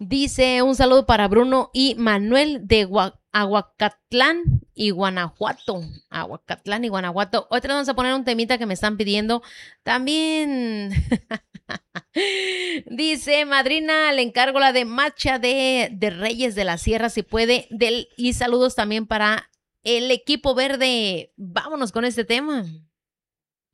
Dice un saludo para Bruno y Manuel de Aguacatlán y Guanajuato. Aguacatlán y Guanajuato. Hoy te vamos a poner un temita que me están pidiendo. También dice, madrina, le encargo la de Macha de Reyes de la Sierra, si puede. Y saludos también para el equipo verde. Vámonos con este tema.